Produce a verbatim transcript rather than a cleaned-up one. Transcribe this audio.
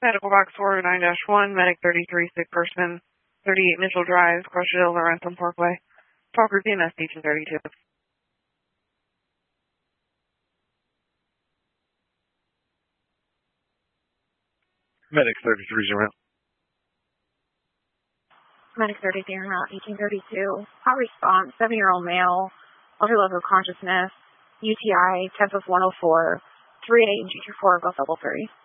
Medical box four nine dash one, medic thirty-three, sick person, thirty-eight Mitchell Drive, Crocodile, Lorentham Parkway. Talk group E M S station thirty-two. Medic thirty-three, zero. Medic thirty-three, route eighteen thirty-two. Hot response, seven-year-old male, ultra level of consciousness, U T I, Tempus one oh four, three eight G two four, Gulf double three.